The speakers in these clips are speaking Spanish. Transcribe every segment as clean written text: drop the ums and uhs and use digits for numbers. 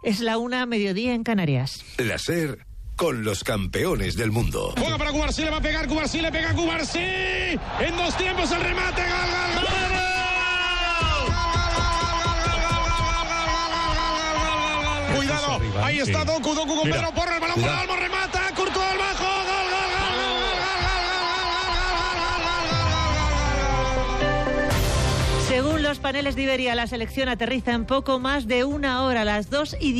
Es la 1:00, mediodía en Canarias. La SER con los campeones del mundo. Juega para Cubarsí, le va a pegar Cubarsí, le pega Cubarsí. En 2 tiempos el remate, gol. Cuidado, ahí está Doku con Pedro Porro, el balón para Olmo, remata, Courtois al bajo, gol. Según los paneles de Iberia, la selección aterriza en poco más de 1 hora, a las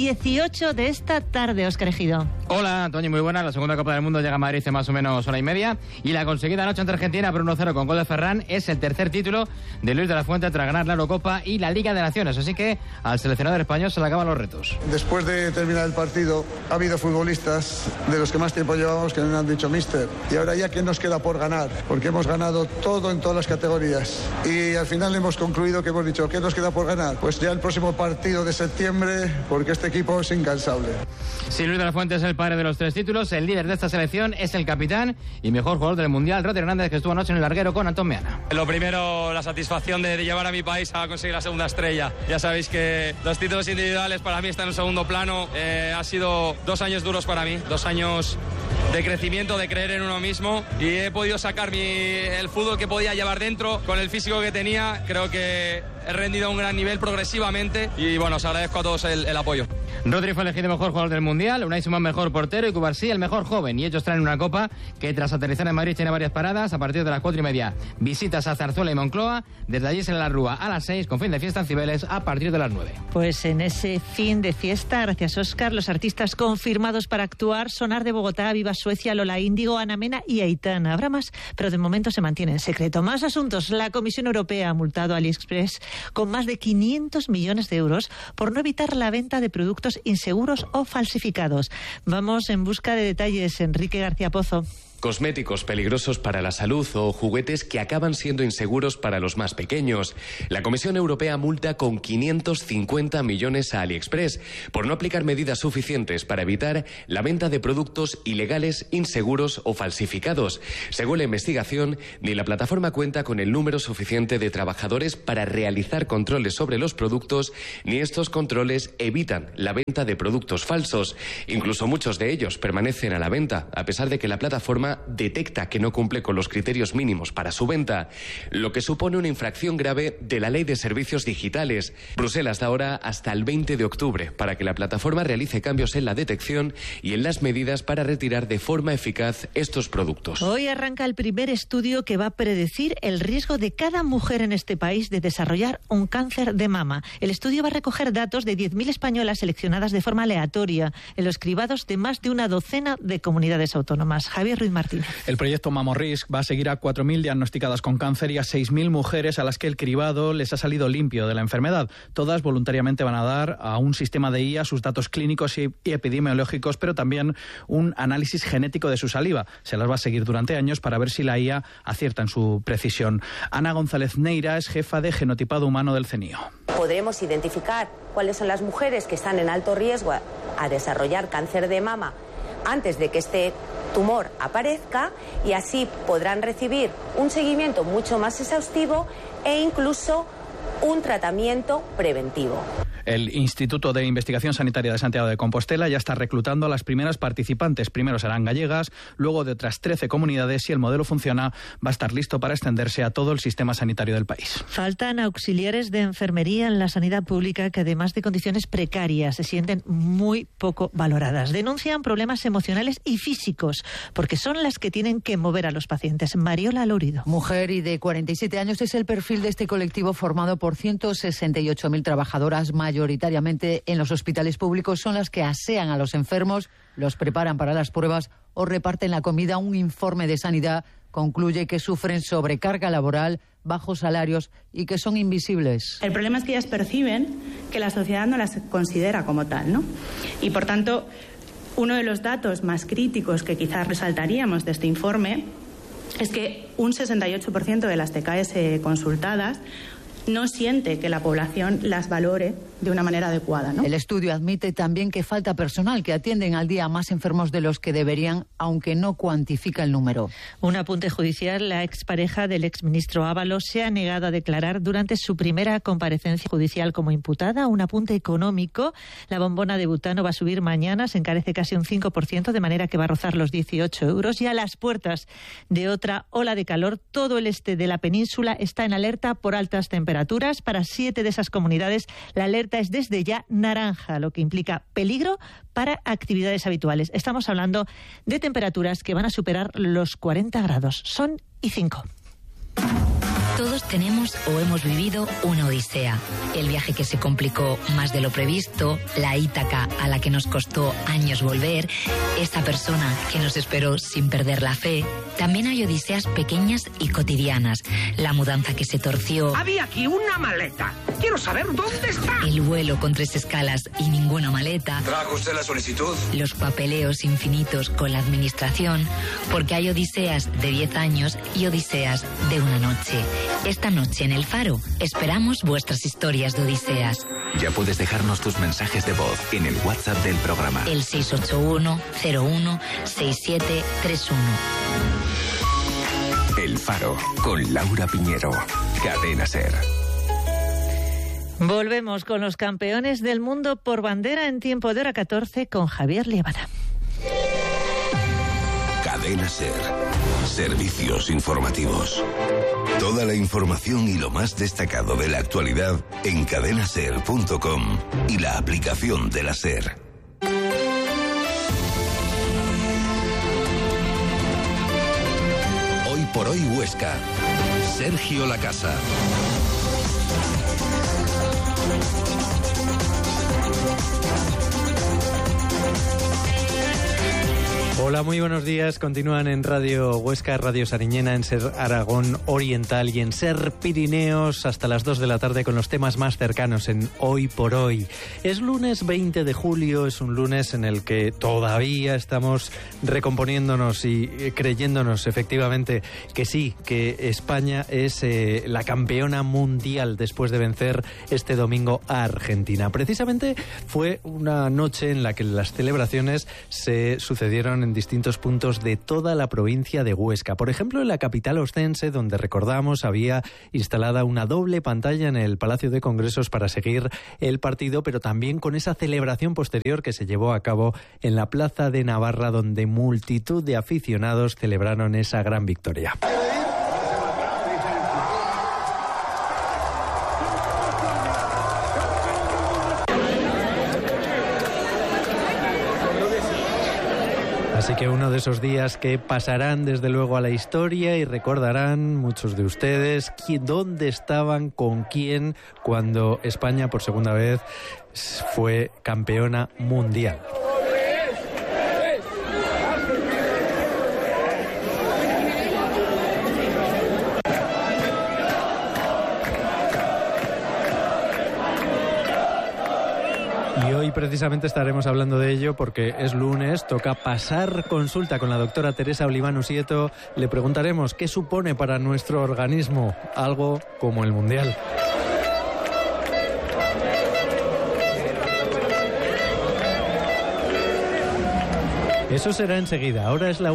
2:18 de esta tarde. Óscar Ejido. Hola, Toñi, muy buena. La segunda Copa del Mundo llega a Madrid en más o menos 1:30. Y la conseguida anoche ante Argentina por 1-0 con gol de Ferran es el tercer título de Luis de la Fuente tras ganar la Eurocopa y la Liga de Naciones. Así que al seleccionador español se le acaban los retos. Después de terminar el partido, ha habido futbolistas de los que más tiempo llevamos que nos han dicho míster. Y ahora ya, ¿qué nos queda por ganar? Porque hemos ganado todo en todas las categorías. Y al final hemos concluido que hemos dicho, ¿qué nos queda por ganar? Pues ya el próximo partido de septiembre, porque este equipo es incansable. Sí, Luis de la Fuente es el padre de los 3 títulos, el líder de esta selección es el capitán y mejor jugador del Mundial, Rodri Hernández, que estuvo anoche en el larguero con Antón Meana. Lo primero, la satisfacción de llevar a mi país a conseguir la segunda estrella. Ya sabéis que los títulos individuales para mí están en un segundo plano. Ha sido 2 años duros para mí, 2 años de crecimiento, de creer en uno mismo, y he podido sacar el fútbol que podía llevar dentro con el físico que tenía. Creo que he rendido a un gran nivel progresivamente y bueno, os agradezco a todos el apoyo. Rodri fue elegido mejor jugador del Mundial, Unai Simón mejor portero y Cubarsí el mejor joven, y ellos traen una copa que tras aterrizar en Madrid tiene varias paradas. A partir de las 4:30 visitas a Zarzuela y Moncloa, desde allí se la Rúa a las 6 con fin de fiesta en Cibeles a partir de las 9. Pues en ese fin de fiesta, gracias Óscar, los artistas confirmados para actuar: Sonar de Bogotá, Viva Suecia, Lola Índigo, Ana Mena y Aitana. Habrá más, pero de momento se mantiene en secreto. Más asuntos. La Comisión Europea ha multado a AliExpress con más de 500 millones de euros por no evitar la venta de productos inseguros o falsificados. Vamos en busca de detalles. Enrique García Pozo. Cosméticos peligrosos para la salud o juguetes que acaban siendo inseguros para los más pequeños. La Comisión Europea multa con 550 millones a AliExpress por no aplicar medidas suficientes para evitar la venta de productos ilegales, inseguros o falsificados. Según la investigación, ni la plataforma cuenta con el número suficiente de trabajadores para realizar controles sobre los productos, ni estos controles evitan la venta de productos falsos. Incluso muchos de ellos permanecen a la venta, a pesar de que la plataforma detecta que no cumple con los criterios mínimos para su venta, lo que supone una infracción grave de la Ley de Servicios Digitales. Bruselas da ahora hasta el 20 de octubre para que la plataforma realice cambios en la detección y en las medidas para retirar de forma eficaz estos productos. Hoy arranca el primer estudio que va a predecir el riesgo de cada mujer en este país de desarrollar un cáncer de mama. El estudio va a recoger datos de 10.000 españolas seleccionadas de forma aleatoria en los cribados de más de una docena de comunidades autónomas. Javier Ruiz Martínez. El proyecto MammoRisk va a seguir a 4.000 diagnosticadas con cáncer y a 6.000 mujeres a las que el cribado les ha salido limpio de la enfermedad. Todas voluntariamente van a dar a un sistema de IA sus datos clínicos y epidemiológicos, pero también un análisis genético de su saliva. Se las va a seguir durante años para ver si la IA acierta en su precisión. Ana González Neira es jefa de genotipado humano del CENIO. Podremos identificar cuáles son las mujeres que están en alto riesgo a desarrollar cáncer de mama antes de que este tumor aparezca, y así podrán recibir un seguimiento mucho más exhaustivo e incluso un tratamiento preventivo. El Instituto de Investigación Sanitaria de Santiago de Compostela ya está reclutando a las primeras participantes. Primero serán gallegas, luego de otras 13 comunidades. Si el modelo funciona, va a estar listo para extenderse a todo el sistema sanitario del país. Faltan auxiliares de enfermería en la sanidad pública que, además de condiciones precarias, se sienten muy poco valoradas. Denuncian problemas emocionales y físicos, porque son las que tienen que mover a los pacientes. Mariola Lourido. Mujer y de 47 años es el perfil de este colectivo formado por 168.000 trabajadoras mayoritariamente en los hospitales públicos. Son las que asean a los enfermos, los preparan para las pruebas o reparten la comida. Un informe de Sanidad concluye que sufren sobrecarga laboral, bajos salarios y que son invisibles. El problema es que ellas perciben que la sociedad no las considera como tal, ¿no? Y por tanto, uno de los datos más críticos que quizás resaltaríamos de este informe es que un 68% de las TKS consultadas no siente que la población las valore de una manera adecuada, ¿no? El estudio admite también que falta personal, que atienden al día a más enfermos de los que deberían, aunque no cuantifica el número. Un apunte judicial: la expareja del exministro Ábalos se ha negado a declarar durante su primera comparecencia judicial como imputada. Un apunte económico: la bombona de butano va a subir mañana, se encarece casi un 5%, de manera que va a rozar los 18 euros. Y a las puertas de otra ola de calor, todo el este de la península está en alerta por altas temperaturas. Para 7 de esas comunidades, la alerta es desde ya naranja, lo que implica peligro para actividades habituales. Estamos hablando de temperaturas que van a superar los 40 grados. Son y 5. Todos tenemos o hemos vivido una odisea. El viaje que se complicó más de lo previsto, la Ítaca a la que nos costó años volver, esa persona que nos esperó sin perder la fe. También hay odiseas pequeñas y cotidianas. La mudanza que se torció. Había aquí una maleta. Quiero saber dónde está. El vuelo con 3 escalas y ninguna maleta. ¿Trajo usted la solicitud? Los papeleos infinitos con la administración. Porque hay odiseas de 10 años y odiseas de una noche. Esta noche en El Faro esperamos vuestras historias de odiseas. Ya puedes dejarnos tus mensajes de voz en el WhatsApp del programa. El 681-01-6731. El Faro, con Laura Piñero. Cadena SER. Volvemos con los campeones del mundo por bandera en tiempo de hora 14 con Javier Liebana. Cadena SER. Servicios informativos. Toda la información y lo más destacado de la actualidad en cadenaser.com y la aplicación de la SER. Hoy por hoy Huesca. Sergio Lacasa. Hola, muy buenos días. Continúan en Radio Huesca, Radio Sariñena, en SER Aragón Oriental y en SER Pirineos hasta las 2 de la tarde con los temas más cercanos en Hoy por Hoy. Es lunes 20 de julio, es un lunes en el que todavía estamos recomponiéndonos y creyéndonos efectivamente que sí, que España es la campeona mundial después de vencer este domingo a Argentina. Precisamente fue una noche en la que las celebraciones se sucedieron en distintos puntos de toda la provincia de Huesca. Por ejemplo, en la capital oscense, donde recordamos había instalada una doble pantalla en el Palacio de Congresos para seguir el partido, pero también con esa celebración posterior que se llevó a cabo en la Plaza de Navarra, donde multitud de aficionados celebraron esa gran victoria. Así que uno de esos días que pasarán desde luego a la historia y recordarán muchos de ustedes dónde estaban, con quién, cuando España por segunda vez fue campeona mundial. Y hoy precisamente estaremos hablando de ello porque es lunes, toca pasar consulta con la doctora Teresa Oliván Usieto. Le preguntaremos qué supone para nuestro organismo algo como el Mundial. Eso será enseguida. Ahora es la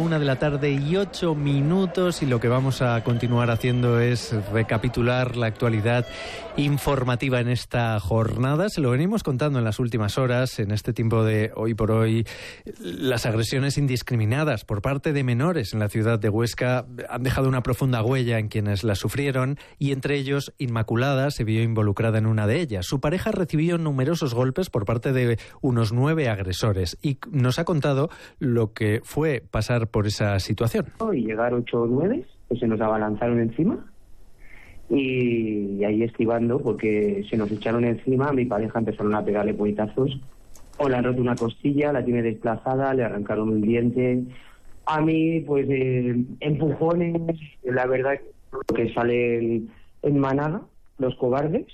1:08 y lo que vamos a continuar haciendo es recapitular la actualidad informativa en esta jornada. Se lo venimos contando en las últimas horas, en este tiempo de Hoy por Hoy. Las agresiones indiscriminadas por parte de menores en la ciudad de Huesca han dejado una profunda huella en quienes las sufrieron y entre ellos Inmaculada se vio involucrada en una de ellas. Su pareja recibió numerosos golpes por parte de unos 9 agresores y nos ha contado lo que fue pasar por esa situación. Y llegar 8 o 9, que se nos abalanzaron encima y ahí esquivando porque se nos echaron encima. A mi pareja empezaron a pegarle puñetazos, o le han roto una costilla, la tiene desplazada, le arrancaron un diente. A mí pues empujones, la verdad que salen en manada los cobardes,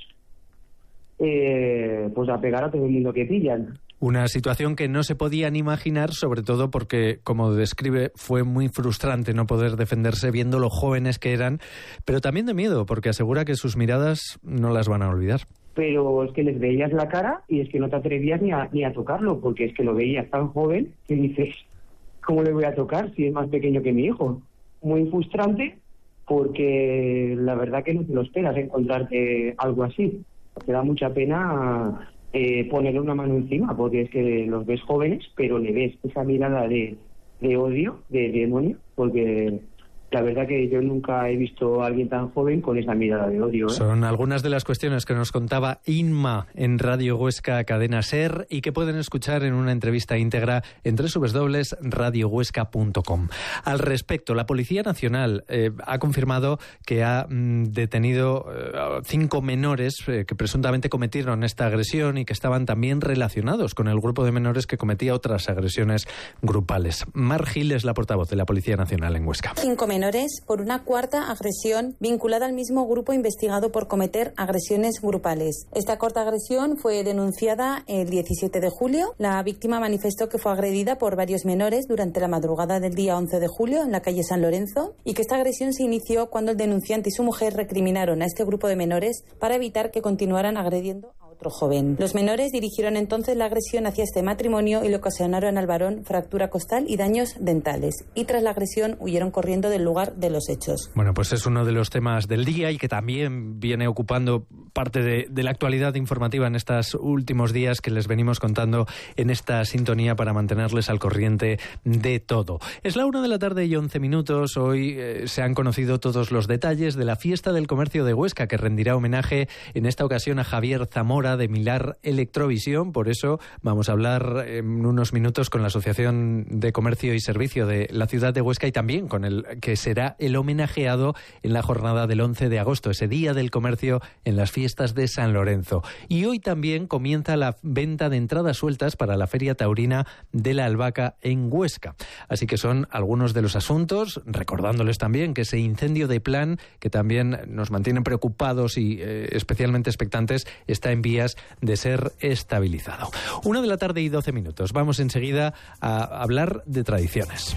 pues a pegar a todo el mundo que pillan. Una situación que no se podían imaginar, sobre todo porque, como describe, fue muy frustrante no poder defenderse viendo lo jóvenes que eran, pero también de miedo, porque asegura que sus miradas no las van a olvidar. pero es que les veías la cara y es que no te atrevías ni a tocarlo, porque es que lo veías tan joven que dices, ¿cómo le voy a tocar si es más pequeño que mi hijo? Muy frustrante, porque la verdad que no te lo esperas encontrarte algo así. Te da mucha pena ponerle una mano encima, porque es que los ves jóvenes, pero le ves esa mirada de odio, de demonio, porque la verdad que yo nunca he visto a alguien tan joven con esa mirada de odio. Son algunas de las cuestiones que nos contaba Inma en Radio Huesca Cadena SER y que pueden escuchar en una entrevista íntegra en www.radiohuesca.com. Al respecto, la Policía Nacional ha confirmado que ha detenido 5 menores que presuntamente cometieron esta agresión y que estaban también relacionados con el grupo de menores que cometía otras agresiones grupales. Mar Gil es la portavoz de la Policía Nacional en Huesca. 5 menores por una cuarta agresión vinculada al mismo grupo investigado por cometer agresiones grupales. Esta cuarta agresión fue denunciada el 17 de julio. La víctima manifestó que fue agredida por varios menores durante la madrugada del día 11 de julio en la calle San Lorenzo y que esta agresión se inició cuando el denunciante y su mujer recriminaron a este grupo de menores para evitar que continuaran agrediendo a otro joven. Los menores dirigieron entonces la agresión hacia este matrimonio y le ocasionaron al varón fractura costal y daños dentales. Y tras la agresión huyeron corriendo del lugar de los hechos. Bueno, pues es uno de los temas del día y que también viene ocupando parte de la actualidad informativa en estos últimos días que les venimos contando en esta sintonía para mantenerles al corriente de todo. Es la 1:11 p.m. Hoy se han conocido todos los detalles de la Fiesta del Comercio de Huesca, que rendirá homenaje en esta ocasión a Javier Zamora de Milar Electrovisión. Por eso vamos a hablar en unos minutos con la Asociación de Comercio y Servicio de la ciudad de Huesca y también con el que será el homenajeado en la jornada del 11 de agosto, ese Día del Comercio en las fiestas de San Lorenzo. Y hoy también comienza la venta de entradas sueltas para la Feria Taurina de la Albahaca en Huesca. Así que son algunos de los asuntos, recordándoles también que ese incendio de Plan, que también nos mantiene preocupados y especialmente expectantes, está en vías de ser estabilizado. 1:12 p.m. Vamos enseguida a hablar de tradiciones.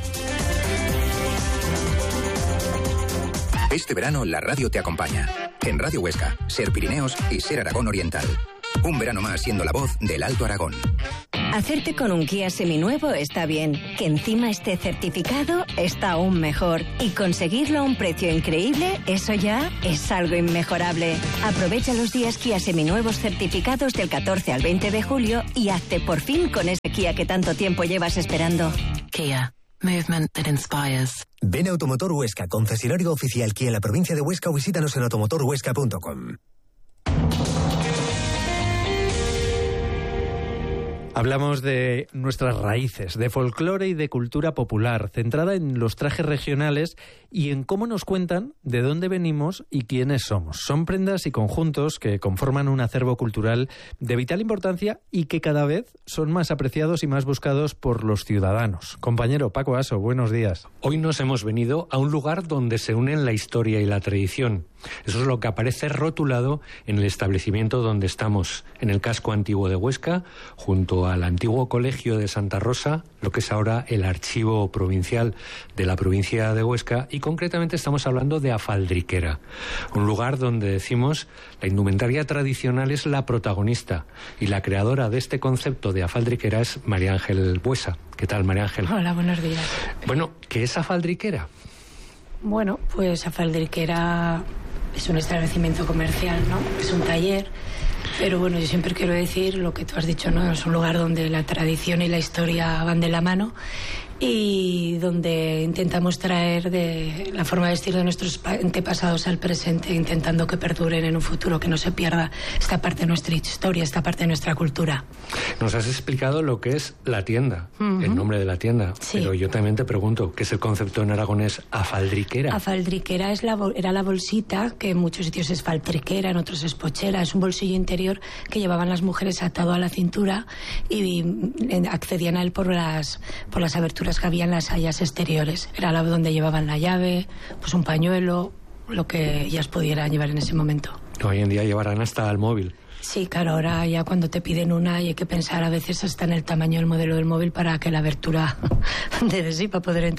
Este verano la radio te acompaña. En Radio Huesca, Ser Pirineos y Ser Aragón Oriental. Un verano más siendo la voz del Alto Aragón. Hacerte con un Kia seminuevo está bien. Que encima esté certificado está aún mejor. Y conseguirlo a un precio increíble, eso ya es algo inmejorable. Aprovecha los días Kia seminuevos certificados del 14 al 20 de julio y hazte por fin con ese Kia que tanto tiempo llevas esperando. Kia. Movement that inspires. Ven a Automotor Huesca, concesionario oficial Kia en la provincia de Huesca, o visítanos en automotorhuesca.com. Hablamos de nuestras raíces, de folclore y de cultura popular, centrada en los trajes regionales y en cómo nos cuentan de dónde venimos y quiénes somos. Son prendas y conjuntos que conforman un acervo cultural de vital importancia y que cada vez son más apreciados y más buscados por los ciudadanos. Compañero Paco Aso, buenos días. Hoy nos hemos venido a un lugar donde se unen la historia y la tradición. Eso es lo que aparece rotulado en el establecimiento donde estamos, en el casco antiguo de Huesca, junto al antiguo colegio de Santa Rosa, lo que es ahora el archivo provincial de la provincia de Huesca, y concretamente estamos hablando de Afaldriquera, un lugar donde decimos la indumentaria tradicional es la protagonista, y la creadora de este concepto de Afaldriquera es María Ángel Buesa. ¿Qué tal, María Ángel? Hola, buenos días. Bueno, ¿qué es Afaldriquera? Bueno, pues Afaldriquera es un establecimiento comercial, ¿no? Es un taller, pero bueno, yo siempre quiero decir lo que tú has dicho, ¿no? Es un lugar donde la tradición y la historia van de la mano y donde intentamos traer de la forma de vestir de nuestros antepasados al presente, intentando que perduren en un futuro, que no se pierda esta parte de nuestra historia, esta parte de nuestra cultura. Nos has explicado lo que es la tienda, el nombre de la tienda, sí. Pero yo también te pregunto, ¿qué es el concepto en aragonés Afaldriquera? Afaldriquera era la bolsita, que en muchos sitios es faltriquera, en otros es pochera, es un bolsillo interior que llevaban las mujeres atado a la cintura y accedían a él por las aberturas que había en las sayas exteriores. Era donde llevaban la llave, pues un pañuelo, lo que ellas pudieran llevar en ese momento. Hoy en día llevarán hasta el móvil. Sí, claro, ahora ya cuando te piden una y hay que pensar a veces hasta en el tamaño del modelo del móvil para que la abertura de sí para poder entrar.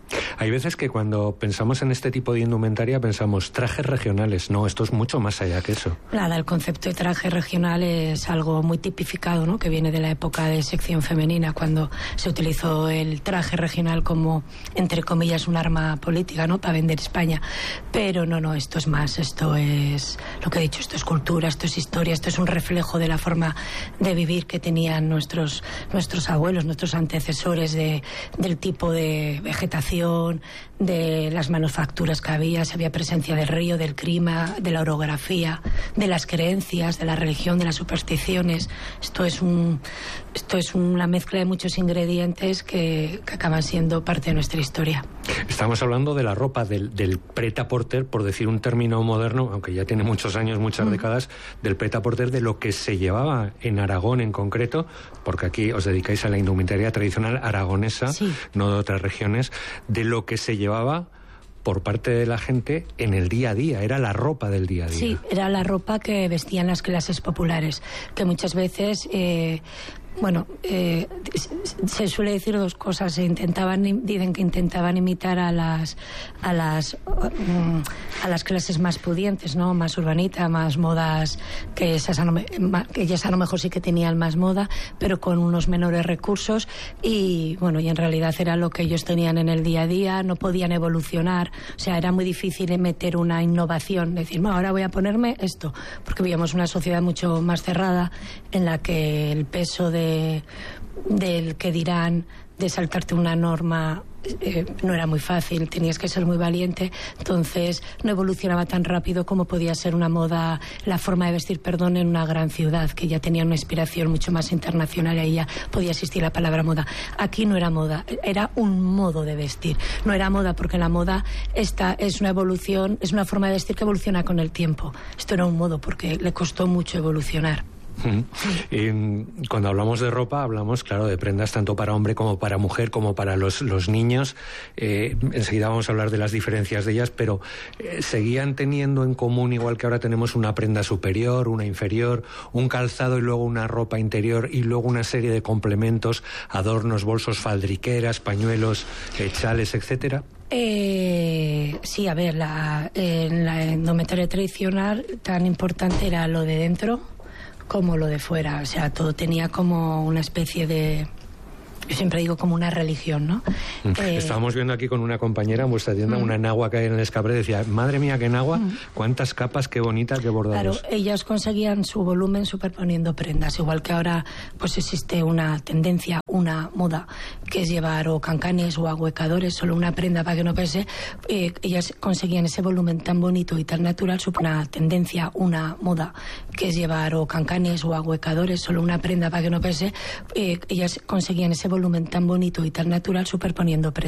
Hay veces que cuando pensamos en este tipo de indumentaria pensamos trajes regionales. No, esto es mucho más allá que eso. Nada, el concepto de traje regional es algo muy tipificado, ¿no? Que viene de la época de sección femenina, cuando se utilizó el traje regional como, entre comillas, un arma política, ¿no? Para vender España. Pero no, esto es más. Esto es lo que he dicho, esto es cultura, esto es historia, esto es un reflejo de la forma de vivir que tenían nuestros abuelos, nuestros antecesores, del tipo de vegetación, de las manufacturas que había, si había presencia del río, del clima, de la orografía, de las creencias, de la religión, de las supersticiones. Esto es una mezcla de muchos ingredientes que acaban siendo parte de nuestra historia. Estamos hablando de la ropa, del prêt-à-porter, por decir un término moderno, aunque ya tiene muchos años, muchas décadas, del prêt-à-porter, de lo que se llevaba en Aragón en concreto, porque aquí os dedicáis a la indumentaria tradicional aragonesa, sí, no de otras regiones, de lo que se llevaba por parte de la gente en el día a día, era la ropa del día a día. Sí, era la ropa que vestían las clases populares, que muchas veces... se suele decir dos cosas. Dicen que intentaban imitar a las clases más pudientes, ¿no? Más urbanitas, más modas, que ellas a lo mejor sí que tenían más moda, pero con unos menores recursos y en realidad era lo que ellos tenían en el día a día, no podían evolucionar, o sea, era muy difícil meter una innovación, decir, ahora voy a ponerme esto, porque vivíamos una sociedad mucho más cerrada en la que el peso del que dirán, de saltarte una norma, no era muy fácil, tenías que ser muy valiente, entonces no evolucionaba tan rápido como podía ser una moda, la forma de vestir, en una gran ciudad que ya tenía una inspiración mucho más internacional y ahí ya podía existir la palabra moda. Aquí no era moda, era un modo de vestir, no era moda porque la moda es una evolución, es una forma de vestir que evoluciona con el tiempo. Esto era un modo porque le costó mucho evolucionar. Y cuando hablamos de ropa hablamos, claro, de prendas tanto para hombre como para mujer como para los niños. Enseguida vamos a hablar de las diferencias de ellas, pero seguían teniendo en común, igual que ahora tenemos una prenda superior, una inferior, un calzado y luego una ropa interior y luego una serie de complementos, adornos, bolsos, faldriqueras, pañuelos, chales, etcétera. Sí, a ver, en la indumentaria tradicional tan importante era lo de dentro como lo de fuera, o sea, todo tenía como una especie de... Yo siempre digo como una religión, ¿no? Estábamos viendo aquí con una compañera en vuestra tienda una enagua que hay en el escabre, decía, madre mía, qué enagua, cuántas capas, qué bonita, qué bordados. Claro, ellas conseguían su volumen superponiendo prendas, igual que ahora pues existe una tendencia, una moda, que es llevar o cancanes o ahuecadores, solo una prenda para que no pese. Ellas conseguían ese volumen tan bonito y tan natural, una tendencia, una moda, que es llevar o cancanes o ahuecadores, solo una prenda para que no pese. Ellas conseguían ese volumen tan bonito y tan natural superponiendo prendas.